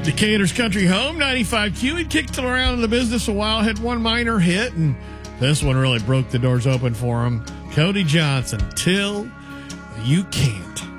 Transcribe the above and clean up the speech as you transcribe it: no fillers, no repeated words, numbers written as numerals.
Decatur's country home, 95Q. He kicked around in the business a while, had one minor hit, and this one really broke the doors open for him. Cody Johnson, Till You Can't.